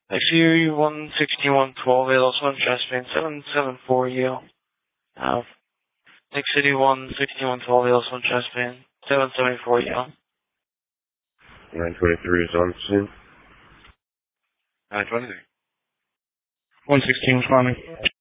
Xery 16112, ALS 1 Jasmine 774 Yale. Nick City 16112, ALS 1 Jasmine 774 Yale. 923 is on scene. 923. 116 responding.